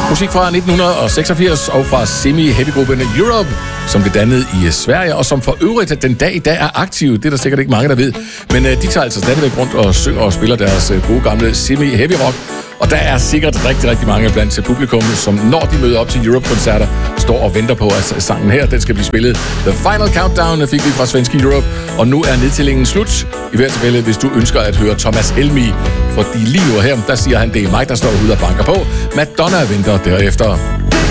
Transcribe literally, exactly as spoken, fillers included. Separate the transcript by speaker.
Speaker 1: Musik fra nitten seksogfirs og fra semi-heavy-gruppen Europe, som blev dannet i Sverige, og som for øvrigt den dag i dag er aktive. Det er der sikkert ikke mange, der ved. Men uh, de tager altså stadigvæk rundt og synger og spiller deres uh, gode gamle semi-heavy-rock. Og der er sikkert rigtig, rigtig mange blandt publikum, som når de møder op til Europe-koncerter, står og venter på, at sangen her, den skal blive spillet. The Final Countdown fik vi fra svenske Europe, og nu er nedtællingen slut. I hvert tilfælde, hvis du ønsker at høre Thomas Helmig, fordi lige nu her, der siger han, det er mig, der står ude og banker på. Madonna venter derefter.